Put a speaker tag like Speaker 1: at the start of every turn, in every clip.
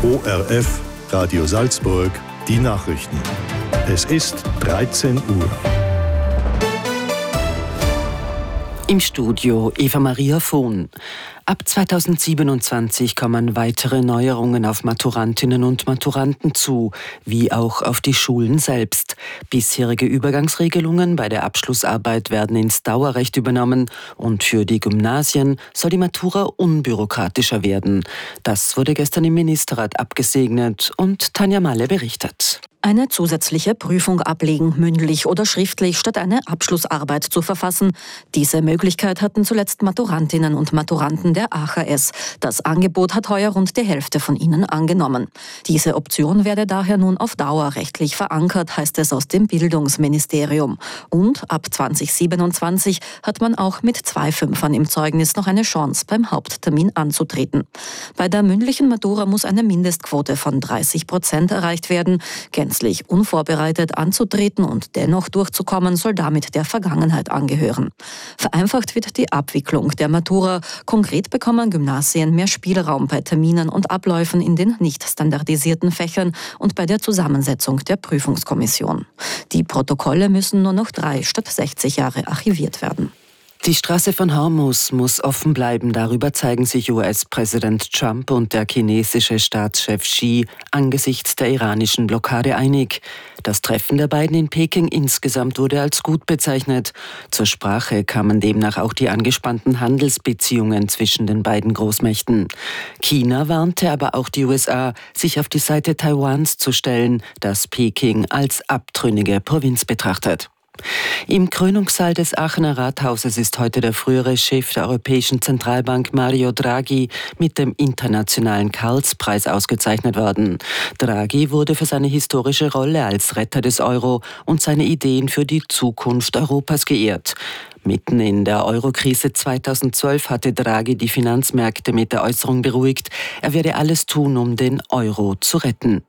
Speaker 1: ORF Radio Salzburg, die Nachrichten. Es ist 13 Uhr.
Speaker 2: Im Studio Eva-Maria Vohn. Ab 2027 kommen weitere Neuerungen auf Maturantinnen und Maturanten zu, wie auch auf die Schulen selbst. Bisherige Übergangsregelungen bei der Abschlussarbeit werden ins Dauerrecht übernommen und für die Gymnasien soll die Matura unbürokratischer werden. Das wurde gestern im Ministerrat abgesegnet und Tanja Malle berichtet.
Speaker 3: Eine zusätzliche Prüfung ablegen, mündlich oder schriftlich, statt eine Abschlussarbeit zu verfassen. Diese Möglichkeit hatten zuletzt Maturantinnen und Maturanten der AHS. Das Angebot hat heuer rund die Hälfte von ihnen angenommen. Diese Option werde daher nun auf Dauer rechtlich verankert, heißt es aus dem Bildungsministerium. Und ab 2027 hat man auch mit 2 Fünfern im Zeugnis noch eine Chance, beim Haupttermin anzutreten. Bei der mündlichen Matura muss eine Mindestquote von 30% erreicht werden. Gänzlich unvorbereitet anzutreten und dennoch durchzukommen, soll damit der Vergangenheit angehören. Vereinfacht wird die Abwicklung der Matura. Konkret bekommen Gymnasien mehr Spielraum bei Terminen und Abläufen in den nicht standardisierten Fächern und bei der Zusammensetzung der Prüfungskommission. Die Protokolle müssen nur noch 3 statt 60 Jahre archiviert werden.
Speaker 2: Die Straße von Hormuz muss offen bleiben. Darüber zeigen sich US-Präsident Trump und der chinesische Staatschef Xi angesichts der iranischen Blockade einig. Das Treffen der beiden in Peking insgesamt wurde als gut bezeichnet. Zur Sprache kamen demnach auch die angespannten Handelsbeziehungen zwischen den beiden Großmächten. China warnte aber auch die USA, sich auf die Seite Taiwans zu stellen, das Peking als abtrünnige Provinz betrachtet. Im Krönungssaal des Aachener Rathauses ist heute der frühere Chef der Europäischen Zentralbank Mario Draghi mit dem internationalen Karlspreis ausgezeichnet worden. Draghi wurde für seine historische Rolle als Retter des Euro und seine Ideen für die Zukunft Europas geehrt. Mitten in der Eurokrise 2012 hatte Draghi die Finanzmärkte mit der Äußerung beruhigt, er werde alles tun, um den Euro zu retten.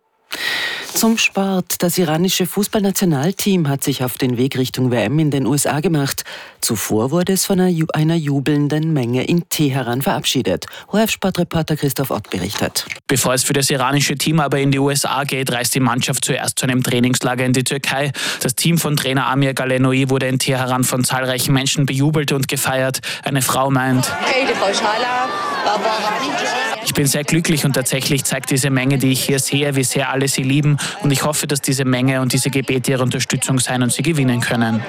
Speaker 2: Zum Sport. Das iranische Fußballnationalteam hat sich auf den Weg Richtung WM in den USA gemacht. Zuvor wurde es von einer jubelnden Menge in Teheran verabschiedet. ORF-Sportreporter Christoph Ott berichtet.
Speaker 4: Bevor es für das iranische Team aber in die USA geht, reist die Mannschaft zuerst zu einem Trainingslager in die Türkei. Das Team von Trainer Amir Galenoui wurde in Teheran von zahlreichen Menschen bejubelt und gefeiert. Eine Frau meint: Ich bin sehr glücklich und tatsächlich zeigt diese Menge, die ich hier sehe, wie sehr alle sie lieben. Und ich hoffe, dass diese Menge und diese Gebete ihre Unterstützung sein und sie gewinnen können.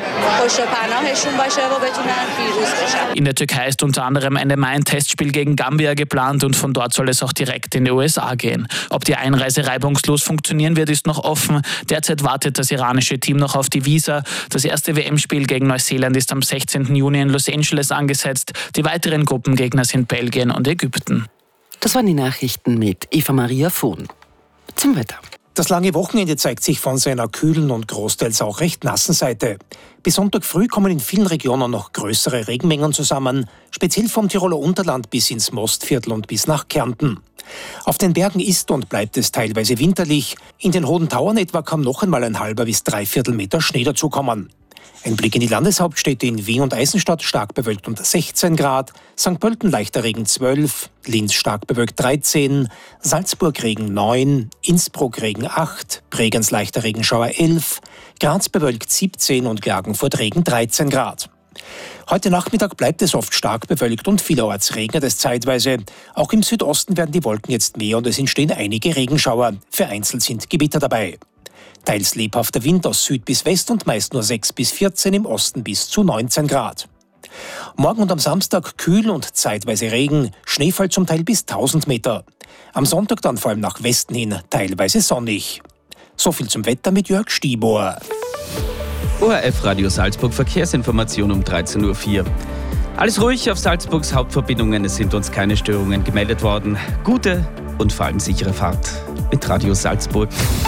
Speaker 4: In der Türkei ist unter anderem Ende Mai ein Testspiel gegen Gambia geplant und von dort soll es auch direkt in die USA gehen. Ob die Einreise reibungslos funktionieren wird, ist noch offen. Derzeit wartet das iranische Team noch auf die Visa. Das erste WM-Spiel gegen Neuseeland ist am 16. Juni in Los Angeles angesetzt. Die weiteren Gruppengegner sind Belgien und Ägypten.
Speaker 2: Das waren die Nachrichten mit Eva-Maria Vohn. Zum Wetter.
Speaker 5: Das lange Wochenende zeigt sich von seiner kühlen und großteils auch recht nassen Seite. Bis Sonntag früh kommen in vielen Regionen noch größere Regenmengen zusammen, speziell vom Tiroler Unterland bis ins Mostviertel und bis nach Kärnten. Auf den Bergen ist und bleibt es teilweise winterlich. In den Hohen Tauern etwa kann noch einmal ein halber bis 3/4 Meter Schnee dazukommen. Ein Blick in die Landeshauptstädte in Wien und Eisenstadt stark bewölkt und 16 Grad, St. Pölten leichter Regen 12, Linz stark bewölkt 13, Salzburg Regen 9, Innsbruck Regen 8, Bregenz leichter Regenschauer 11, Graz bewölkt 17 und Klagenfurt Regen 13 Grad. Heute Nachmittag bleibt es oft stark bewölkt und vielerorts regnet es zeitweise. Auch im Südosten werden die Wolken jetzt mehr und es entstehen einige Regenschauer. Vereinzelt sind Gewitter dabei. Teils lebhafter Wind aus Süd bis West und meist nur 6 bis 14, im Osten bis zu 19 Grad. Morgen und am Samstag kühl und zeitweise Regen, Schneefall zum Teil bis 1000 Meter. Am Sonntag dann vor allem nach Westen hin teilweise sonnig. So viel zum Wetter mit Jörg Stieber.
Speaker 6: ORF Radio Salzburg Verkehrsinformation um 13.04 Uhr. Alles ruhig auf Salzburgs Hauptverbindungen, es sind uns keine Störungen gemeldet worden. Gute und vor allem sichere Fahrt mit Radio Salzburg.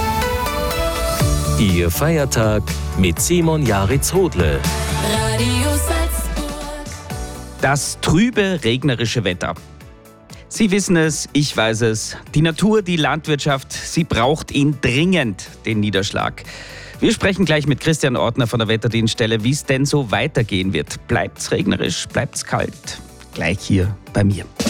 Speaker 7: Ihr Feiertag mit Simon Jaritz-Hodle.
Speaker 8: Radio Salzburg.
Speaker 6: Das trübe, regnerische Wetter. Sie wissen es, ich weiß es. Die Natur, die Landwirtschaft, sie braucht ihn dringend, den Niederschlag. Wir sprechen gleich mit Christian Ortner von der Wetterdienststelle, wie es denn so weitergehen wird. Bleibt's regnerisch, bleibt's kalt? Gleich hier bei mir.